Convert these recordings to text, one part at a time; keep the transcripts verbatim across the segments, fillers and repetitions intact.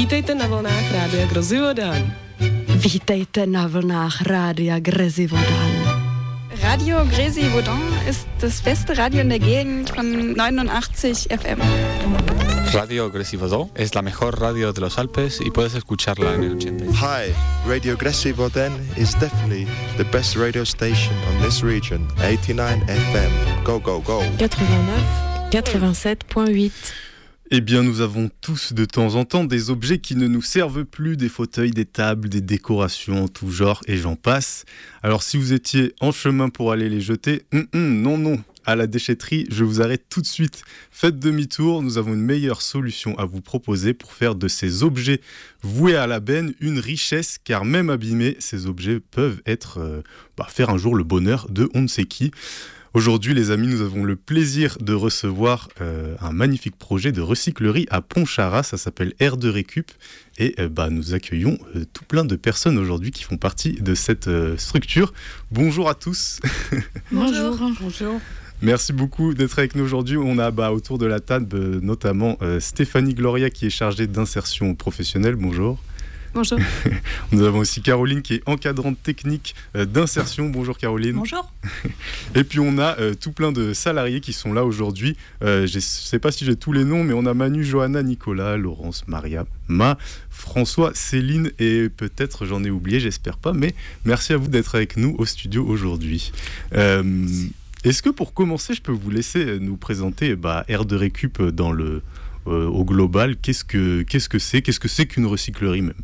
Vítejte na vlnách Rádia Grozivodan. Vítejte na vlnách Rádia Grozivodan. Radio Grozivodan ist das beste Radio in der Gegend von neunundachtzig F M. Radio Grozivodan es la mejor radio de los Alpes y puedes escucharla en el ochenta. Hi, Radio Grozivodan is definitely the best radio station on this region. eighty-nine F M. Go, go, go. quatre-vingt-neuf, quatre-vingt-sept point huit. Eh bien, nous avons tous de temps en temps des objets qui ne nous servent plus, des fauteuils, des tables, des décorations en tout genre, et j'en passe. Alors, si vous étiez en chemin pour aller les jeter, hum, hum, non, non, à la déchetterie, je vous arrête tout de suite. Faites demi-tour, nous avons une meilleure solution à vous proposer pour faire de ces objets voués à la benne une richesse, car même abîmés, ces objets peuvent être, euh, bah, faire un jour le bonheur de on ne sait qui. Aujourd'hui, les amis, nous avons le plaisir de recevoir euh, un magnifique projet de recyclerie à Pontcharrat. Ça s'appelle Air de Récup. Et euh, bah, nous accueillons euh, tout plein de personnes aujourd'hui qui font partie de cette euh, structure. Bonjour à tous. Bonjour. Bonjour. Merci beaucoup d'être avec nous aujourd'hui. On a bah, autour de la table euh, notamment euh, Stéphanie Gloria qui est chargée d'insertion professionnelle. Bonjour. Bonjour. Nous avons aussi Caroline qui est encadrante technique euh, d'insertion. Bonjour Caroline. Bonjour. Et puis on a euh, tout plein de salariés qui sont là aujourd'hui. Euh, je ne sais pas si j'ai tous les noms, mais on a Manu, Johanna, Nicolas, Laurence, Maria, Ma, François, Céline et peut-être j'en ai oublié, j'espère pas. Mais merci à vous d'être avec nous au studio aujourd'hui. Euh, est-ce que pour commencer, je peux vous laisser nous présenter bah, Air de Récup dans le, euh, au global. Qu'est-ce que, qu'est-ce que c'est Qu'est-ce que c'est qu'une recyclerie même?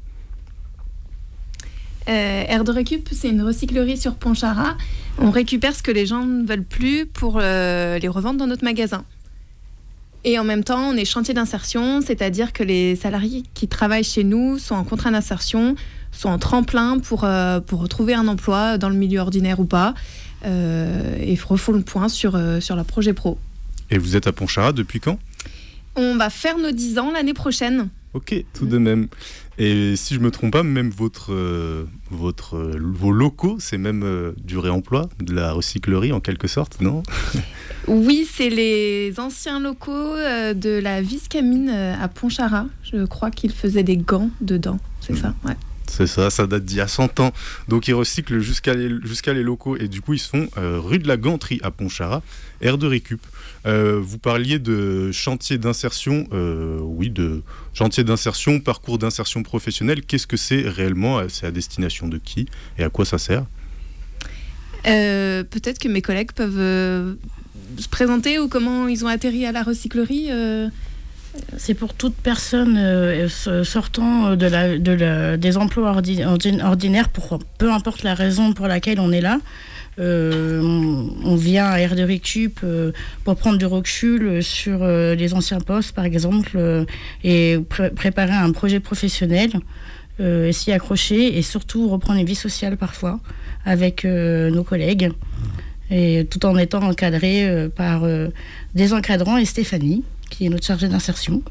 Euh, Air de Récup, c'est une recyclerie sur Pontcharrat. On récupère ce que les gens ne veulent plus pour euh, les revendre dans notre magasin. Et en même temps, on est chantier d'insertion, c'est-à-dire que les salariés qui travaillent chez nous sont en contrat d'insertion, sont en tremplin pour, euh, pour retrouver un emploi dans le milieu ordinaire ou pas, euh, et refont le point sur, euh, sur leur projet pro. Et vous êtes à Pontcharrat depuis quand ? On va faire nos dix ans l'année prochaine. Ok, tout de même. Et si je ne me trompe pas, même votre, euh, votre, euh, vos locaux, c'est même euh, du réemploi, de la recyclerie en quelque sorte, non ? Oui, c'est les anciens locaux euh, de la Viscamine euh, à Pontcharrat. Je crois qu'ils faisaient des gants dedans, c'est mmh. ça, ouais. C'est ça, ça date d'il y a cent ans. Donc ils recyclent jusqu'à les, jusqu'à les locaux et du coup ils sont euh, rue de la Ganterie à Pontcharrat, Air de Récup. Euh, vous parliez de chantier d'insertion, euh, oui, de chantier d'insertion, parcours d'insertion professionnelle. Qu'est-ce que c'est réellement ? C'est à destination de qui et à quoi ça sert ? euh, Peut-être que mes collègues peuvent euh, se présenter ou comment ils ont atterri à la recyclerie. Euh... C'est pour toute personne euh, sortant de la, de la, des emplois ordi, ordinaires, pour peu importe la raison pour laquelle on est là. Euh, on, on vient à Air de Récup euh, pour prendre du recul sur euh, les anciens postes, par exemple, euh, et pr- préparer un projet professionnel, euh, et s'y accrocher, et surtout reprendre une vie sociale parfois avec euh, nos collègues, et tout en étant encadré euh, par euh, des encadrants et Stéphanie, qui est notre chargée d'insertion.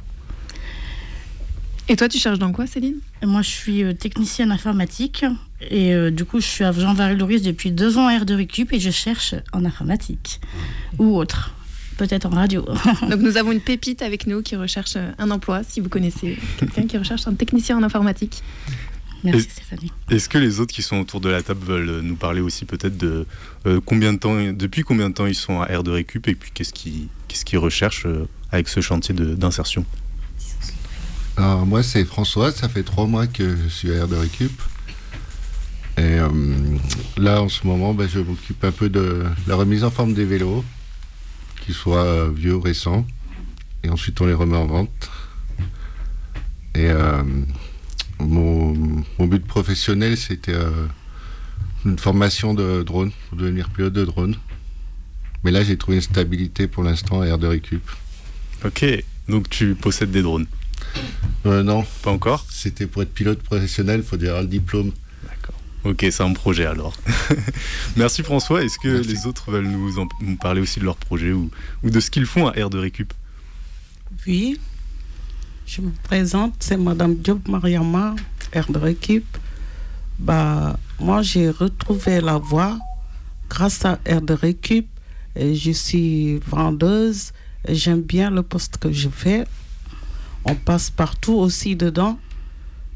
Et toi, tu cherches dans quoi, Céline ? Moi, je suis euh, technicienne informatique et euh, du coup, je suis à Jean-Varie-Loris depuis deux ans à Air de Récup et je cherche en informatique ou autre, peut-être en radio. Donc, nous avons une pépite avec nous qui recherche un emploi, si vous connaissez quelqu'un qui recherche un technicien en informatique. Merci et, Stéphanie. Est-ce que les autres qui sont autour de la table veulent nous parler aussi peut-être de euh, combien de temps, depuis combien de temps ils sont à Air de Récup et puis qu'est-ce qu'ils, qu'est-ce qu'ils recherchent euh, avec ce chantier de, d'insertion ? Alors moi c'est François, ça fait trois mois que je suis à Air de Récup. Et euh, là en ce moment bah, je m'occupe un peu de la remise en forme des vélos, qu'ils soient euh, vieux ou récents. Et ensuite on les remet en vente. Et euh, mon, mon but professionnel c'était euh, une formation de drone, pour devenir pilote de drone. Mais là j'ai trouvé une stabilité pour l'instant à Air de Récup. Ok, donc tu possèdes des drones ? Euh, non. Pas encore ? C'était pour être pilote professionnel, il faut dire le diplôme. D'accord. Ok, c'est un projet alors. Merci François. Est-ce que Merci. Les autres veulent nous, en, nous parler aussi de leur projet ou, ou de ce qu'ils font à Air de Récup ? Oui, je me présente, c'est Madame Diop Mariama, Air de Récup. Bah, moi, j'ai retrouvé la voie grâce à Air de Récup. Et je suis vendeuse. Et j'aime bien le poste que je fais. On passe partout aussi dedans.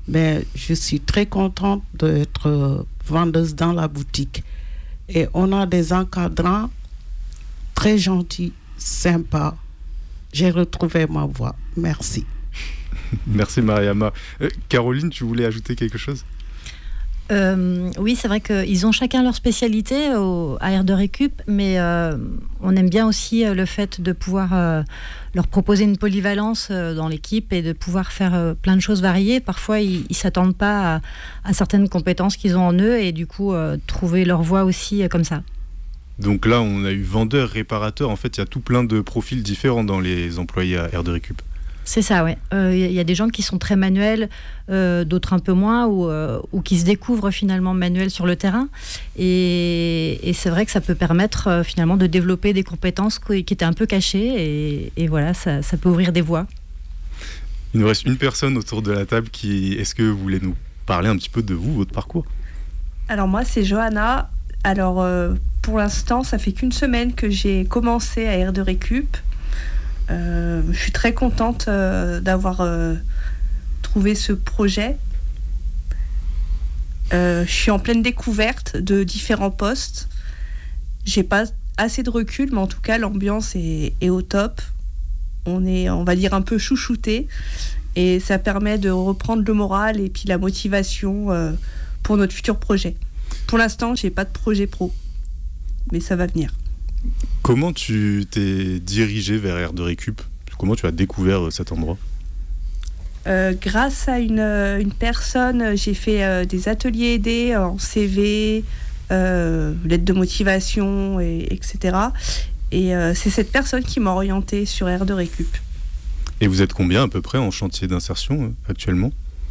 mais je suis très contente d'être vendeuse dans la boutique. Et on a des encadrants très gentils, sympas. J'ai retrouvé ma voix. Merci. Merci Mariama. Euh, Caroline, tu voulais ajouter quelque chose ? Euh, oui, c'est vrai qu'ils ont chacun leur spécialité au, à Air de Récup, mais euh, on aime bien aussi euh, le fait de pouvoir euh, leur proposer une polyvalence euh, dans l'équipe et de pouvoir faire euh, plein de choses variées. Parfois, ils ne s'attendent pas à, à certaines compétences qu'ils ont en eux et du coup, euh, trouver leur voie aussi euh, comme ça. Donc là, on a eu vendeur, réparateur. En fait, il y a tout plein de profils différents dans les employés à Air de Récup. C'est ça, ouais. Il euh, y a des gens qui sont très manuels, euh, d'autres un peu moins, ou, euh, ou qui se découvrent finalement manuels sur le terrain. Et, et c'est vrai que ça peut permettre euh, finalement de développer des compétences qui étaient un peu cachées. Et, et voilà, ça, ça peut ouvrir des voies. Il nous reste une personne autour de la table qui... Est-ce que vous voulez nous parler un petit peu de vous, votre parcours ? Alors moi, c'est Johanna. Alors euh, pour l'instant, ça fait qu'une semaine que j'ai commencé à Air de Récup. Euh, je suis très contente euh, d'avoir euh, trouvé ce projet. Euh, je suis en pleine découverte de différents postes. J'ai pas assez de recul, mais en tout cas l'ambiance est, est au top. On est, on va dire, un peu chouchouté et ça permet de reprendre le moral et puis la motivation euh, pour notre futur projet. Pour l'instant, j'ai pas de projet pro, mais ça va venir. Comment tu t'es dirigé vers Air de Récup ? Comment tu as découvert cet endroit ? euh, Grâce à une, une personne, j'ai fait euh, des ateliers aidés en C V, euh, lettre de motivation, et, etc. Et euh, c'est cette personne qui m'a orientée sur Air de Récup. Et vous êtes combien à peu près en chantier d'insertion euh, actuellement ?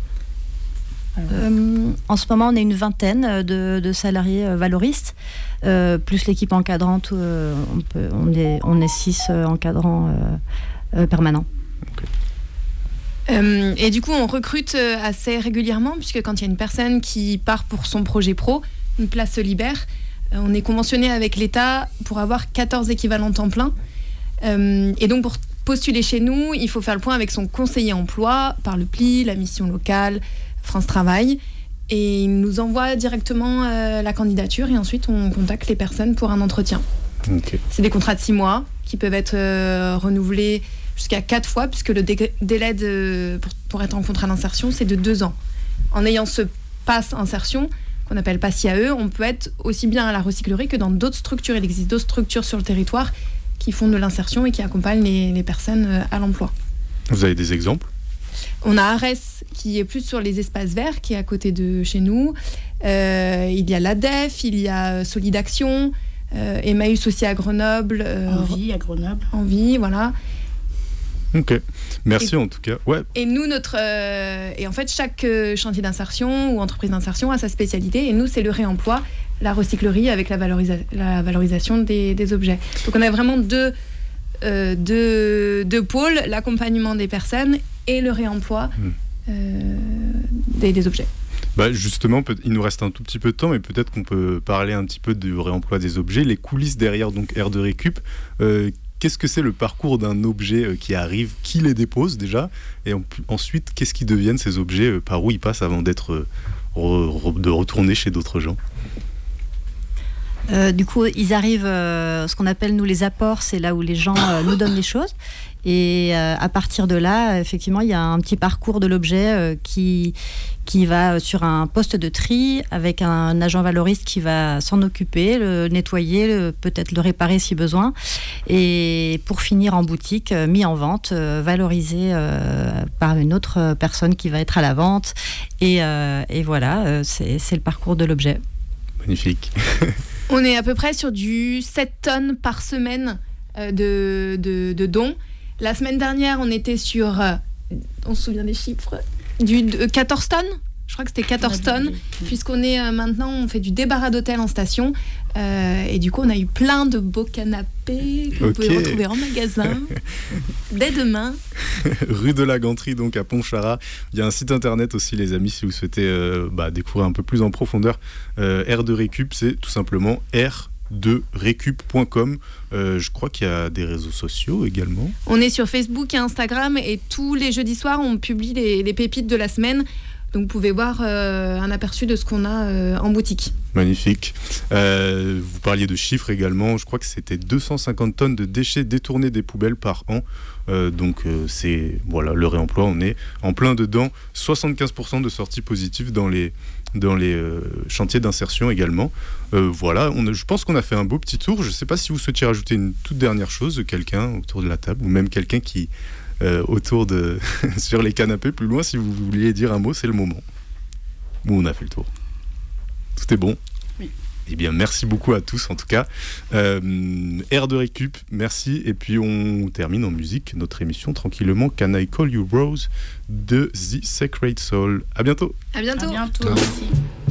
Euh, en ce moment, on est une vingtaine de, de salariés euh, valoristes, euh, plus l'équipe encadrante, euh, on, peut, on, est, on est six euh, encadrants euh, euh, permanents. Okay. Euh, et du coup, on recrute assez régulièrement, puisque quand il y a une personne qui part pour son projet pro, une place se libère. Euh, on est conventionné avec l'État pour avoir quatorze équivalents temps plein. Euh, et donc, pour postuler chez nous, il faut faire le point avec son conseiller emploi, par le P L I, la mission locale, France Travail, et il nous envoie directement euh, la candidature et ensuite on contacte les personnes pour un entretien. Okay. C'est des contrats de six mois qui peuvent être euh, renouvelés jusqu'à quatre fois puisque le dé- délai de, pour, pour être en contrat d'insertion c'est de deux ans. En ayant ce pass insertion qu'on appelle pass I A E, on peut être aussi bien à la recyclerie que dans d'autres structures. Il existe d'autres structures sur le territoire qui font de l'insertion et qui accompagnent les, les personnes à l'emploi. Vous avez des exemples ? On a Arès qui est plus sur les espaces verts, qui est à côté de chez nous. Euh, il y a l'A D E F, il y a Solid Action, euh, Emmaüs aussi à Grenoble. Euh, Envie à Grenoble. Envie, voilà. Ok, merci et, en tout cas. Ouais. Et nous, notre, euh, et en fait, chaque euh, chantier d'insertion ou entreprise d'insertion a sa spécialité. Et nous, c'est le réemploi, la recyclerie avec la, valorisa- la valorisation des, des objets. Donc on a vraiment deux, euh, deux, deux pôles, l'accompagnement des personnes et le réemploi mmh. euh, des, des objets. Bah justement, peut- il nous reste un tout petit peu de temps, mais peut-être qu'on peut parler un petit peu du réemploi des objets, les coulisses derrière donc Air de Récup. Euh, qu'est-ce que c'est le parcours d'un objet euh, qui arrive, qui les dépose déjà, et en, ensuite qu'est-ce qu'ils deviennent ces objets, euh, par où ils passent avant d'être euh, re, re, de retourner chez d'autres gens? Euh, du coup, ils arrivent, euh, ce qu'on appelle nous les apports, c'est là où les gens euh, nous donnent les choses. Et euh, à partir de là, effectivement, il y a un petit parcours de l'objet euh, qui, qui va sur un poste de tri avec un agent valoriste qui va s'en occuper, le nettoyer, le, peut-être le réparer si besoin. Et pour finir en boutique, euh, mis en vente, euh, valorisé euh, par une autre personne qui va être à la vente. Et, euh, et voilà, euh, c'est, c'est le parcours de l'objet. Magnifique. On est à peu près sur du sept tonnes par semaine euh, de, de, de dons. La semaine dernière, on était sur, euh, on se souvient des chiffres, du de quatorze tonnes. Je crois que c'était quatorze tonnes, puisqu'on est euh, maintenant, on fait du débarras d'hôtel en station. Euh, et du coup, on a eu plein de beaux canapés que vous okay. pouvez retrouver en magasin dès demain. Rue de la Ganterie, donc à Pontcharrat. Il y a un site internet aussi, les amis, si vous souhaitez euh, bah, découvrir un peu plus en profondeur. Euh, Air de Récup, c'est tout simplement R de récup point com. Euh, je crois qu'il y a des réseaux sociaux également. On est sur Facebook et Instagram et tous les jeudis soirs, on publie les, les pépites de la semaine. Donc vous pouvez voir euh, un aperçu de ce qu'on a euh, en boutique. Magnifique. Euh, vous parliez de chiffres également. Je crois que c'était deux cent cinquante tonnes de déchets détournés des poubelles par an. Euh, donc euh, c'est voilà, le réemploi, on est en plein dedans. soixante-quinze pour cent de sorties positives dans les, dans les euh, chantiers d'insertion également. Euh, voilà, on a, je pense qu'on a fait un beau petit tour. Je ne sais pas si vous souhaitiez rajouter une toute dernière chose, quelqu'un autour de la table, ou même quelqu'un qui... Euh, autour de sur les canapés plus loin, si vous vouliez dire un mot, c'est le moment où on a fait le tour. Tout est bon. Oui. Eh bien, merci beaucoup à tous en tout cas. Euh, Air de récup, merci. Et puis on termine en musique notre émission tranquillement. Can I Call You Rose de The Sacred Soul. À bientôt. À bientôt. À bientôt. Merci.